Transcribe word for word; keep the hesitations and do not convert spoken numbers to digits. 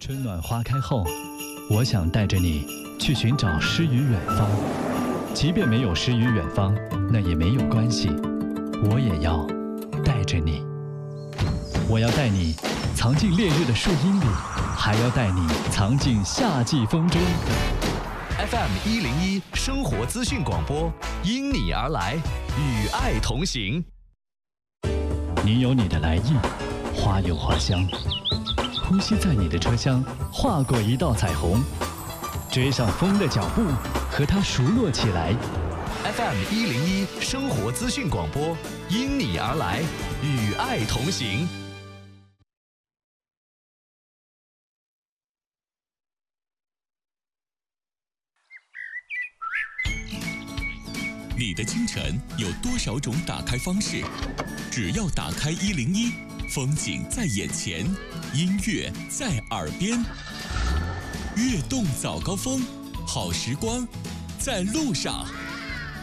春暖花开后，我想带着你去寻找诗与远方。即便没有诗与远方，那也没有关系，我也要带着你。我要带你藏进烈日的树荫里，还要带你藏进夏季风中。 F M 一零一生活资讯广播，因你而来，与爱同行。 你有你的来意，花有花香，呼吸在你的车厢，划过一道彩虹，追上风的脚步，和它熟络起来。 F M 一零一生活资讯广播，因你而来，与爱同行。 你的清晨有多少种打开方式？只要打开一零一，风景在眼前，音乐在耳边。悦动早高峰，好时光在路上。